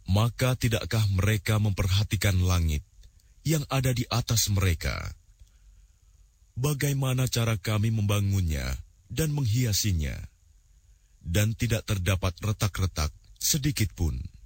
Maka tidakkah mereka memperhatikan langit yang ada di atas mereka? Bagaimana cara kami membangunnya dan menghiasinya? Dan tidak terdapat retak-retak sedikit pun.